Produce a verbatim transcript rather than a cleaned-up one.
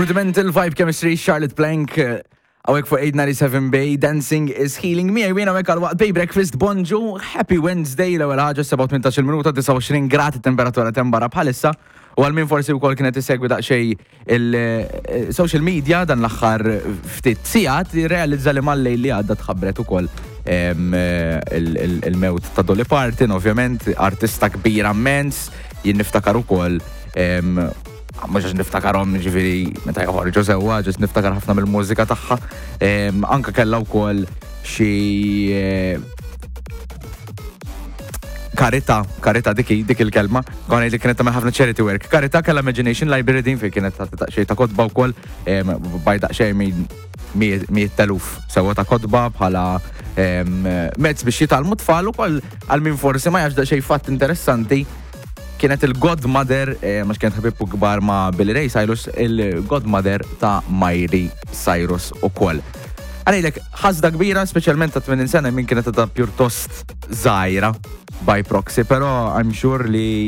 Rudimental Vibe Chemistry, Charlotte Blank, għawek fuq eight ninety-seven Bay, Dancing is Healing Me, għawek għawek għal-waqt Bay Breakfast, bonġu, Happy Wednesday, l-ewel ħagġa seven eighteen minuta, nine twenty gradi temperatura tembara bħalissa, u għal-min forsi u kol kienet isegwi daqxej il-social media dan l-axħar ftit sijat, realizza li mal-lej li għadda tħabbret u kol il-mewt ta' Dolly Parton, ovvjament, artista kbira immens, jien niftakar u kol, mux għax niftakarom ġifiri meta jħorġu sewa, ġas niftakar ħafna mill-mużika tagħha. Anka kella wkoll xi Karita, Karita dik dik il-kelma, konna li kienet tagħmel ħafna charity work. Karita kellha Imagination Library din fejn kienet ta' xejn ta' kodba wkoll bajda xejn miet teluf sewa ta' kodba bħala mezz biex jitalmu tfal ukoll għal min forsi ma jafx daqsxejn fatt interessanti. Kienet il-godmother, mux kienet ħabibbu kbar ma' Billy Ray Cyrus, il-godmother ta' Miley Cyrus u koll. Għalajlek, ħazda kbira, specialment ta' tmenin sena, minn kienet ta' pjuttost zaħira by proxy, pero I'm sure li